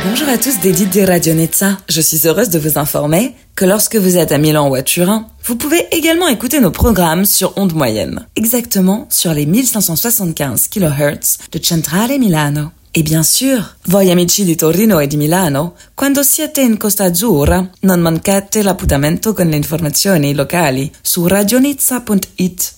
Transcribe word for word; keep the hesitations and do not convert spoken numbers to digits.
Bonjour à tous des Didi Radio Nizza. Je suis heureuse de vous informer que lorsque vous êtes à Milan ou à Turin, vous pouvez également écouter nos programmes sur ondes moyennes. Exactement sur les mille cinq cent soixante-quinze kilohertz de Centrale Milano. E bien sûr, voi amici di Torino e di Milano, quando siete in Costa Azzurra, non mancate l'appuntamento con le informazioni locali su radionizza punto it.